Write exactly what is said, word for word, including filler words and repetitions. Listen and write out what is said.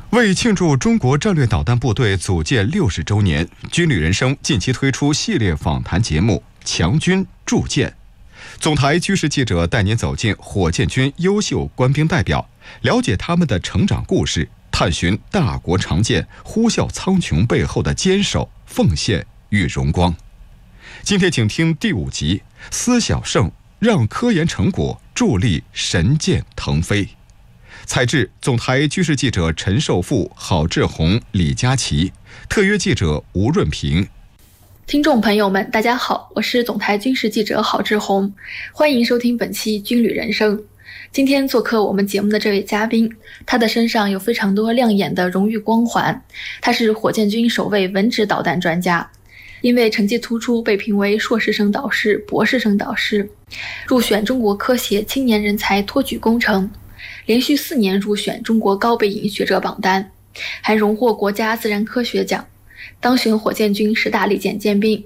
为庆祝中国战略导弹部队组建六十周年，军旅人生近期推出系列访谈节目《强军铸剑》。总台军事记者带您走进火箭军优秀官兵代表，了解他们的成长故事，探寻大国长剑呼啸苍穹背后的坚守、奉献与荣光。今天请听第五集：思小胜，让科研成果助力神剑腾飞。采制总台军事记者陈寿富、郝志红、李佳琪，特约记者吴润平。 听众朋友们，大家好，我是总台军事记者郝志红，欢迎收听本期军旅人生。今天做客我们节目的这位嘉宾，他的身上有非常多亮眼的荣誉光环。他是火箭军首位文职导弹专家，因为成绩突出被评为硕士生导师、博士生导师，入选中国科协青年人才托举工程，连续四年入选中国高背影学者榜单，还荣获国家自然科学奖，当选火箭军十大利剑尖兵。